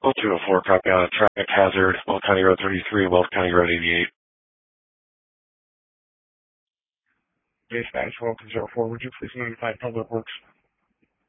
Oh, 204, copy on a traffic hazard, Weld County Road 33, Weld County Road 88. Dispatch, Welcome 04, would you please notify Public Works